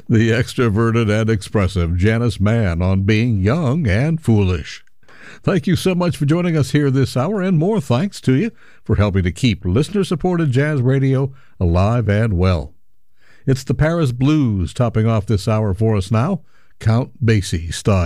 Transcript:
The extroverted and expressive Janice Mann on being young and foolish. Thank you so much for joining us here this hour, and more thanks to you for helping to keep listener-supported jazz radio alive and well. It's the Paris Blues topping off this hour for us now, Count Basie style.